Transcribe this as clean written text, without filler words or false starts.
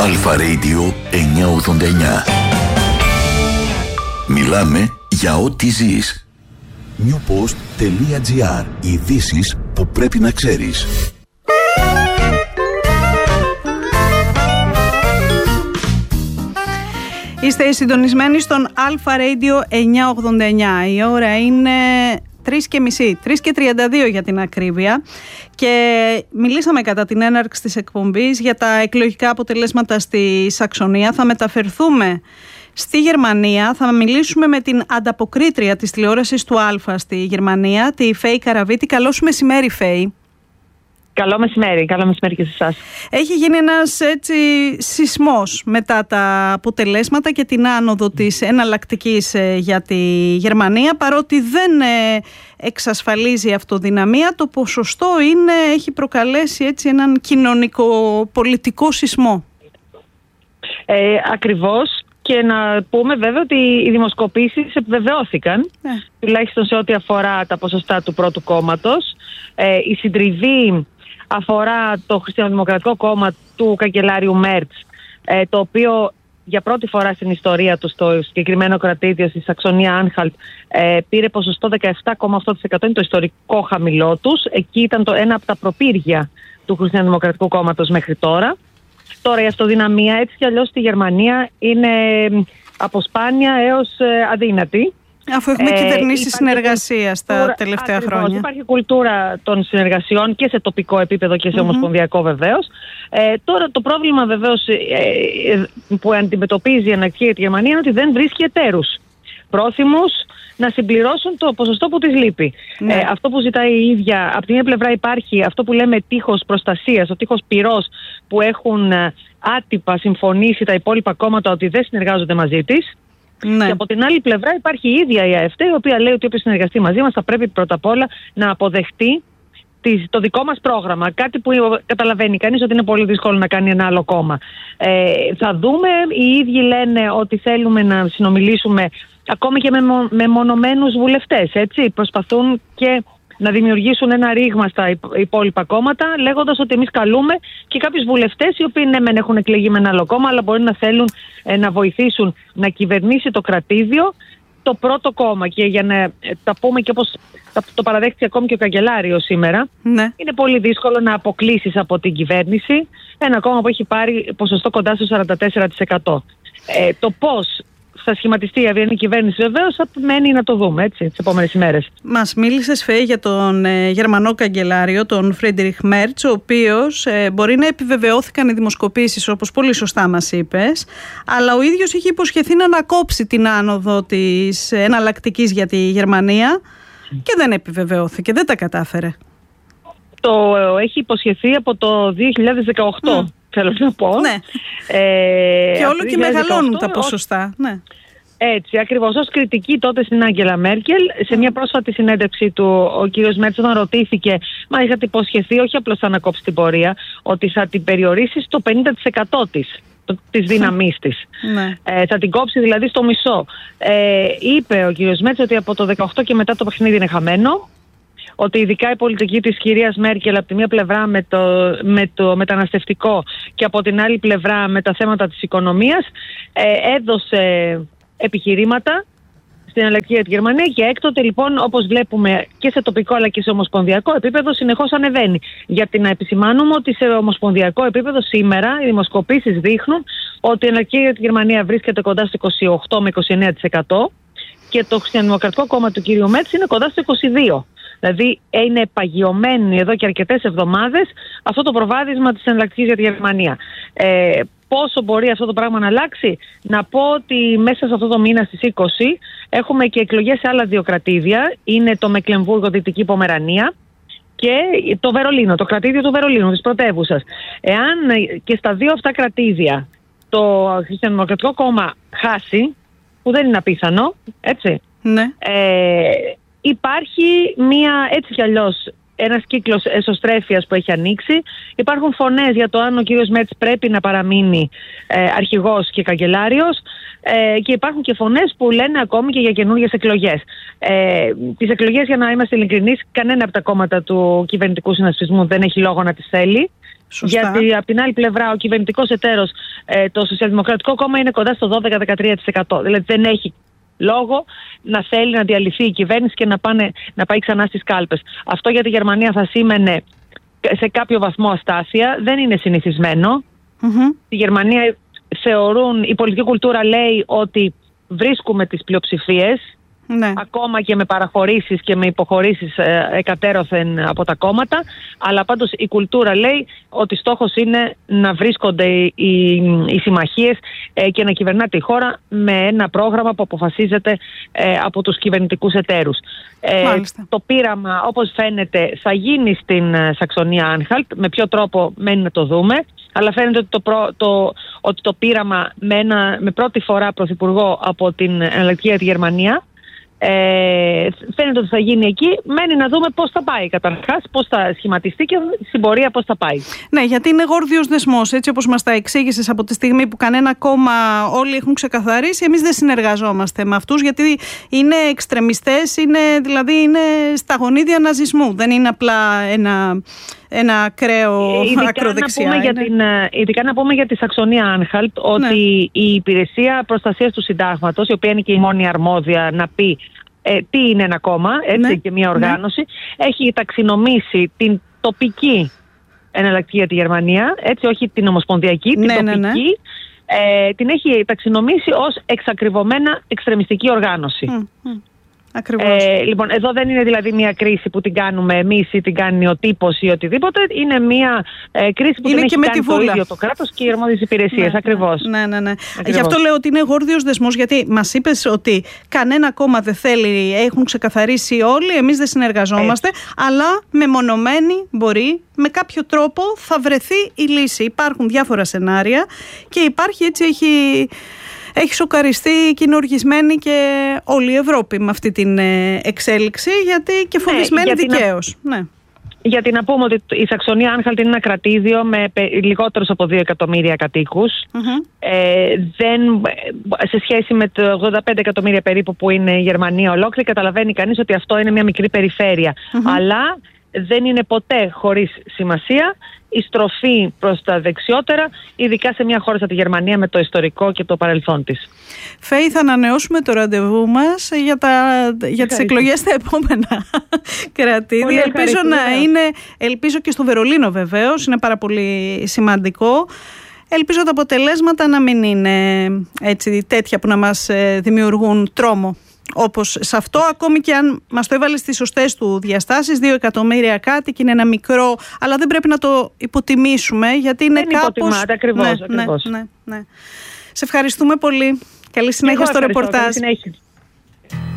Αλφα Radio 989. Μιλάμε για ό,τι ζεις. newpost.gr. Ειδήσεις που πρέπει να ξέρεις. Είστε συντονισμένοι στον Αλφα Radio 989. Η ώρα είναι 3:30, 3:32 για την ακρίβεια, και μιλήσαμε κατά την έναρξη της εκπομπής για τα εκλογικά αποτελέσματα στη Σαξονία. Θα μεταφερθούμε στη Γερμανία, θα μιλήσουμε με την ανταποκρίτρια της τηλεόρασης του Αλφα στη Γερμανία, τη Φέη Καραβίτη. Καλό σου μεσημέρι, Φέη. Καλό μεσημέρι και σε εσάς. Έχει γίνει ένας σεισμός μετά τα αποτελέσματα και την άνοδο της εναλλακτικής για τη Γερμανία. Παρότι δεν εξασφαλίζει αυτοδυναμία, το ποσοστό έχει προκαλέσει έναν κοινωνικο-πολιτικό σεισμό. Ακριβώς. Και να πούμε βέβαια ότι οι δημοσκοπήσεις επιβεβαιώθηκαν, τουλάχιστον σε ό,τι αφορά τα ποσοστά του πρώτου κόμματος. Η συντριβή αφορά το Χριστιανοδημοκρατικό κόμμα του καγκελάριου Μέρτς, το οποίο για πρώτη φορά στην ιστορία του στο συγκεκριμένο κρατήδιο στη Σαξονία Άνχαλτ πήρε ποσοστό 17,8%, είναι το ιστορικό χαμηλό τους. Εκεί ήταν ένα από τα προπύργια του Χριστιανοδημοκρατικού κόμματος μέχρι τώρα. Τώρα η αυτοδυναμία έτσι κι αλλιώς στη Γερμανία είναι από σπάνια έως αδύνατη. Αφού έχουμε κυβερνήσει συνεργασίας τα τελευταία χρόνια. Υπάρχει κουλτούρα των συνεργασιών και σε τοπικό επίπεδο και σε ομοσπονδιακό βεβαίως. Τώρα το πρόβλημα βεβαίως που αντιμετωπίζει η εναλλακτική για τη Γερμανία είναι ότι δεν βρίσκει εταίρους πρόθυμους να συμπληρώσουν το ποσοστό που της λείπει. Αυτό που ζητάει η ίδια, από τη μία πλευρά υπάρχει αυτό που λέμε τείχος προστασίας, ο τείχος πυρός που έχουν άτυπα συμφωνήσει τα υπόλοιπα κόμματα ότι δεν συνεργάζονται μαζί της. Ναι. Και από την άλλη πλευρά υπάρχει η ίδια η ΑΕΦΤ, η οποία λέει ότι όποιος συνεργαστεί μαζί μας θα πρέπει πρώτα απ' όλα να αποδεχτεί το δικό μας πρόγραμμα. Κάτι που καταλαβαίνει κανείς ότι είναι πολύ δύσκολο να κάνει ένα άλλο κόμμα. Θα δούμε, οι ίδιοι λένε ότι θέλουμε να συνομιλήσουμε ακόμη και με μονομένους βουλευτές. Έτσι. Προσπαθούν και να δημιουργήσουν ένα ρήγμα στα υπόλοιπα κόμματα, λέγοντας ότι εμείς καλούμε και κάποιους βουλευτές οι οποίοι ναι μεν έχουν εκλεγεί με ένα άλλο κόμμα, αλλά μπορεί να θέλουν να βοηθήσουν να κυβερνήσει το κρατήδιο το πρώτο κόμμα. Και για να τα πούμε και όπως το παραδέχτηκε ακόμη και ο καγκελάριος σήμερα, είναι πολύ δύσκολο να αποκλείσεις από την κυβέρνηση ένα κόμμα που έχει πάρει ποσοστό κοντά στο 44%. Το πώς θα σχηματιστεί η αυριανή κυβέρνηση βεβαίως θα μένει να το δούμε τις επόμενες ημέρες. Μας μίλησες, Φέη, για τον Γερμανό καγκελάριο, τον Φρίντριχ Μέρτς, ο οποίος μπορεί να επιβεβαιώθηκαν οι δημοσκοπήσεις όπως πολύ σωστά μας είπες, αλλά ο ίδιος είχε υποσχεθεί να ανακόψει την άνοδο της εναλλακτικής για τη Γερμανία και δεν επιβεβαιώθηκε, δεν τα κατάφερε. Το έχει υποσχεθεί από το 2018. Θέλω να πω. Ναι. Και όλο και μεγαλώνουν τα ποσοστά. Ναι. Έτσι, ακριβώς. Ως κριτική τότε στην Άγγελα Μέρκελ, σε μια πρόσφατη συνέντευξη του, ο κύριος Μέρτς όταν ρωτήθηκε, μα είχατε υποσχεθεί όχι απλώς θα ανακόψει την πορεία, ότι θα την περιορίσει στο 50% της δύναμής της. Ναι. Θα την κόψει δηλαδή στο μισό. Είπε ο κύριος Μέρτς ότι από το 18 και μετά το παιχνίδι είναι χαμένο. Ότι ειδικά η πολιτική της κυρίας Μέρκελ από τη μία πλευρά με το μεταναστευτικό και από την άλλη πλευρά με τα θέματα της οικονομίας έδωσε επιχειρήματα στην εναλλακτική για τη Γερμανία και έκτοτε λοιπόν όπως βλέπουμε και σε τοπικό αλλά και σε ομοσπονδιακό επίπεδο συνεχώς ανεβαίνει. Γιατί να επισημάνουμε ότι σε ομοσπονδιακό επίπεδο σήμερα οι δημοσκοπήσεις δείχνουν ότι η εναλλακτική για τη Γερμανία βρίσκεται κοντά στο 28 με 29% και το Χριστιανοδημοκρατικό κόμμα του κ. Μέρτς είναι κοντά στο 22%. Δηλαδή είναι παγιωμένοι εδώ και αρκετές εβδομάδες αυτό το προβάδισμα της εναλλακτικής για τη Γερμανία. Πόσο μπορεί αυτό το πράγμα να αλλάξει? Να πω ότι μέσα σε αυτό το μήνα στις 20 έχουμε και εκλογές σε άλλα δύο κρατήδια. Είναι το Μεκλεμβούργο, Δυτική Πομερανία και το Βερολίνο, το κρατήδιο του Βερολίνου, της πρωτεύουσας. Εάν και στα δύο αυτά κρατήδια το Χριστιανοδημοκρατικό κόμμα χάσει, που δεν είναι απίθανο, έτσι, ναι. Υπάρχει έτσι κι αλλιώς ένας κύκλος εσωστρέφειας που έχει ανοίξει. Υπάρχουν φωνές για το αν ο κύριος Μέρτς πρέπει να παραμείνει αρχηγός και καγκελάριος και υπάρχουν και φωνές που λένε ακόμη και για καινούργιες εκλογές. Τις εκλογές, για να είμαστε ειλικρινείς, κανένα από τα κόμματα του κυβερνητικού συνασπισμού δεν έχει λόγο να τις θέλει. Σωστά. Γιατί από την άλλη πλευρά ο κυβερνητικός εταίρος, το Σοσιαλδημοκρατικό Κόμμα, είναι κοντά στο 12-13%. Δηλαδή δεν έχει λόγο να θέλει να διαλυθεί η κυβέρνηση και να πάει ξανά στις κάλπες. Αυτό για τη Γερμανία θα σήμαινε σε κάποιο βαθμό αστάθεια. Δεν είναι συνηθισμένο. Στη Γερμανία η πολιτική κουλτούρα λέει ότι βρίσκουμε τις πλειοψηφίες, ναι, ακόμα και με παραχωρήσεις και με υποχωρήσεις εκατέρωθεν από τα κόμματα, αλλά πάντως η κουλτούρα λέει ότι στόχος είναι να βρίσκονται οι συμμαχίες και να κυβερνάται η χώρα με ένα πρόγραμμα που αποφασίζεται από τους κυβερνητικούς εταίρους. Το πείραμα, όπως φαίνεται, θα γίνει στην Σαξονία-Άνχαλτ. Με ποιο τρόπο μένει να το δούμε, αλλά φαίνεται ότι το πείραμα με πρώτη φορά πρωθυπουργό από την εναλλακτική για τη Γερμανία φαίνεται ότι θα γίνει εκεί. Μένει να δούμε πώς θα πάει καταρχάς, πώς θα σχηματιστεί και στην πορεία πώς θα πάει. Ναι, γιατί είναι γόρδιος δεσμός, έτσι όπως μας τα εξήγησες, από τη στιγμή που κανένα κόμμα όλοι έχουν ξεκαθαρίσει. Εμείς δεν συνεργαζόμαστε με αυτούς, γιατί είναι εξτρεμιστές, δηλαδή είναι στα γονίδια ναζισμού. Δεν είναι απλά ένα ακραίο ακροδεξιά. Ειδικά να πούμε για τη Σαξονία-Άνχαλτ ότι η Υπηρεσία Προστασίας του Συντάγματος, η οποία είναι και η μόνη αρμόδια να πει τι είναι ένα κόμμα, έτσι, και μια οργάνωση, έχει ταξινομήσει την τοπική εναλλακτική για τη Γερμανία, έτσι, όχι την ομοσπονδιακή, την τοπική, την έχει ταξινομήσει ως εξακριβωμένα εξτρεμιστική οργάνωση. Λοιπόν, εδώ δεν είναι δηλαδή μια κρίση που την κάνουμε εμείς ή την κάνει ο τύπος ή οτιδήποτε. Είναι μια κρίση που την έχει κάνει το ίδιο το κράτος και οι αρμόδιες υπηρεσίες. Ακριβώς. Ναι. Γι' αυτό λέω ότι είναι γόρδιος δεσμός, γιατί μας είπες ότι κανένα κόμμα δεν θέλει, έχουν ξεκαθαρίσει όλοι, εμείς δεν συνεργαζόμαστε, αλλά μεμονωμένοι μπορεί, με κάποιο τρόπο θα βρεθεί η λύση. Υπάρχουν διάφορα σενάρια και υπάρχει, έτσι έχει σοκαριστεί και είναι οργισμένη και όλη η Ευρώπη με αυτή την εξέλιξη, γιατί και φοβισμένη δικαίως. Γιατί να πούμε ότι η Σαξονία-Άνχαλτ είναι ένα κρατήδιο με λιγότερους από 2 εκατομμύρια κατοίκους. Σε σχέση με το 85 εκατομμύρια περίπου που είναι η Γερμανία ολόκληρη, καταλαβαίνει κανείς ότι αυτό είναι μια μικρή περιφέρεια. Αλλά δεν είναι ποτέ χωρίς σημασία η στροφή προς τα δεξιότερα, ειδικά σε μια χώρα σαν τη Γερμανία με το ιστορικό και το παρελθόν της. Φαίη, θα ανανεώσουμε το ραντεβού μας για τις εκλογές στα επόμενα κρατήδια. Ελπίζω και στο Βερολίνο βεβαίως, είναι πάρα πολύ σημαντικό. Ελπίζω τα αποτελέσματα να μην είναι έτσι τέτοια που να μας δημιουργούν τρόμο. Όπως σε αυτό, ακόμη και αν μας το έβαλε στις σωστές του διαστάσεις, 2 εκατομμύρια κάτι και είναι ένα μικρό, αλλά δεν πρέπει να το υποτιμήσουμε, γιατί είναι δεν κάπως... υποτιμάται, ακριβώς. Ναι. Σε ευχαριστούμε πολύ. Καλή συνέχεια στο ρεπορτάζ.